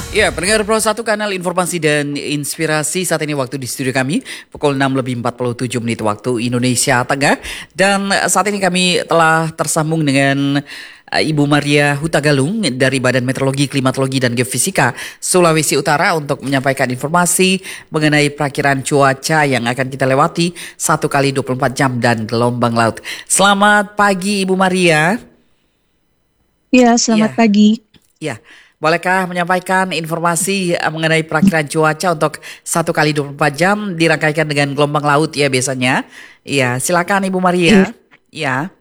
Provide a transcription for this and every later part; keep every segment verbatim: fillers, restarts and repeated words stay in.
Ya, pendengar Pro satu Kanal Informasi dan Inspirasi, saat ini waktu di studio kami pukul enam lebih empat puluh tujuh menit waktu Indonesia Tengah. Dan saat ini kami telah tersambung dengan uh, Ibu Maria Hutagalung dari Badan Meteorologi, Klimatologi dan Geofisika Sulawesi Utara untuk menyampaikan informasi mengenai perakiran cuaca yang akan kita lewati satu kali dua puluh empat jam dan gelombang laut. Selamat pagi Ibu Maria. Ya, selamat Ya, pagi. ya. Bolehkah menyampaikan informasi eh, mengenai perakiran cuaca untuk satu kali dua puluh empat jam dirangkaikan dengan gelombang laut ya biasanya? Iya, silakan Ibu Iya. Maria. Ya,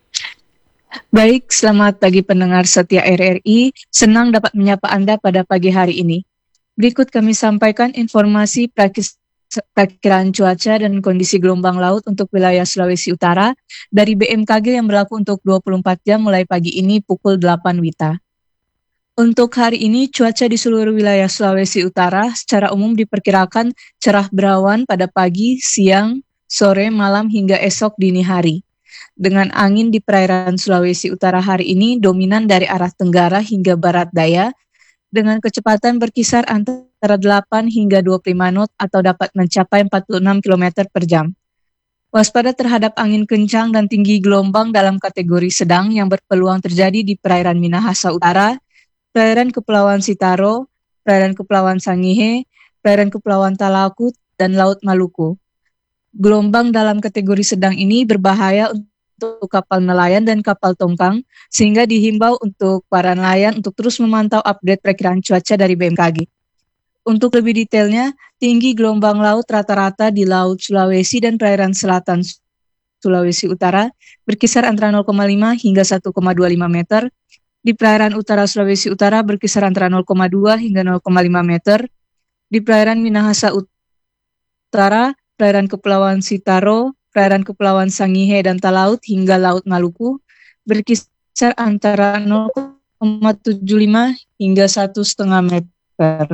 Baik, selamat pagi pendengar setia R R I. Senang dapat menyapa Anda pada pagi hari ini. Berikut kami sampaikan informasi prakis- perakiraan cuaca dan kondisi gelombang laut untuk wilayah Sulawesi Utara dari B M K G yang berlaku untuk dua puluh empat jam mulai pagi ini pukul delapan Wita. Untuk hari ini, cuaca di seluruh wilayah Sulawesi Utara secara umum diperkirakan cerah berawan pada pagi, siang, sore, malam hingga esok dini hari. Dengan angin di perairan Sulawesi Utara hari ini dominan dari arah tenggara hingga barat daya dengan kecepatan berkisar antara delapan hingga dua puluh lima knot atau dapat mencapai empat puluh enam kilometer per jam. Waspada terhadap angin kencang dan tinggi gelombang dalam kategori sedang yang berpeluang terjadi di perairan Minahasa Utara, perairan Kepulauan Sitaro, perairan Kepulauan Sangihe, perairan Kepulauan Talakut, dan Laut Maluku. Gelombang dalam kategori sedang ini berbahaya untuk kapal nelayan dan kapal tongkang, sehingga dihimbau untuk para nelayan untuk terus memantau update perkiraan cuaca dari B M K G. Untuk lebih detailnya, tinggi gelombang laut rata-rata di Laut Sulawesi dan perairan selatan Sulawesi Utara berkisar antara nol koma lima hingga satu koma dua lima meter, di perairan utara Sulawesi Utara berkisar antara nol koma dua hingga nol koma lima meter, di perairan Minahasa Utara, perairan Kepulauan Sitaro, perairan Kepulauan Sangihe dan Talaut hingga Laut Maluku berkisar antara nol koma tujuh lima hingga satu koma lima meter.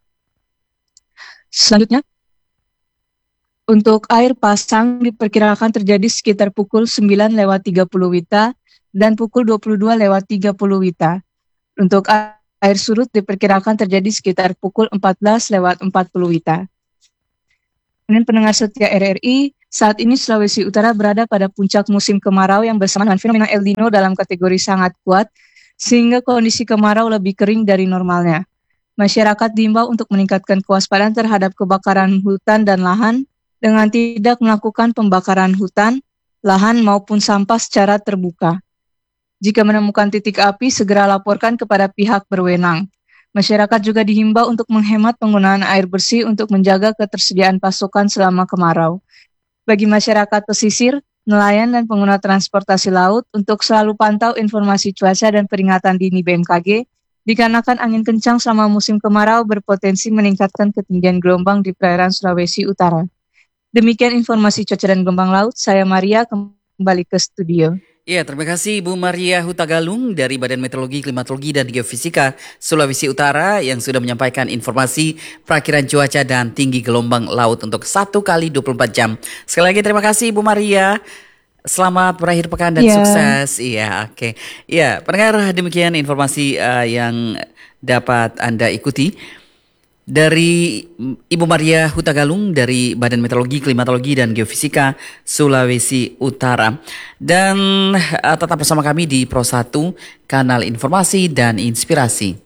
Selanjutnya, untuk air pasang diperkirakan terjadi sekitar pukul sembilan lewat tiga puluh Wita dan pukul dua puluh dua lewat tiga puluh Wita. Untuk air surut diperkirakan terjadi sekitar pukul empat belas lewat empat puluh Wita. Kemudian pendengar setia R R I, saat ini Sulawesi Utara berada pada puncak musim kemarau yang bersamaan dengan fenomena El Nino dalam kategori sangat kuat, sehingga kondisi kemarau lebih kering dari normalnya. Masyarakat diimbau untuk meningkatkan kewaspadaan terhadap kebakaran hutan dan lahan dengan tidak melakukan pembakaran hutan, lahan maupun sampah secara terbuka. Jika menemukan titik api, segera laporkan kepada pihak berwenang. Masyarakat juga dihimbau untuk menghemat penggunaan air bersih untuk menjaga ketersediaan pasokan selama kemarau. Bagi masyarakat pesisir, nelayan dan pengguna transportasi laut untuk selalu pantau informasi cuaca dan peringatan dini B M K G, dikarenakan angin kencang selama musim kemarau berpotensi meningkatkan ketinggian gelombang di perairan Sulawesi Utara. Demikian informasi cuaca dan gelombang laut, saya Maria kembali ke studio. ya, terima kasih Ibu Maria Hutagalung dari Badan Meteorologi, Klimatologi dan Geofisika Sulawesi Utara yang sudah menyampaikan informasi perakiran cuaca dan tinggi gelombang laut untuk satu kali dua puluh empat jam. Sekali lagi terima kasih Ibu Maria. Selamat berakhir pekan dan Ya, sukses. Iya, oke. Iya, pendengar, demikian informasi eh, yang dapat Anda ikuti dari Ibu Maria Hutagalung dari Badan Meteorologi, Klimatologi dan Geofisika Sulawesi Utara. Dan eh, tetap bersama kami di Pro satu Kanal Informasi dan Inspirasi.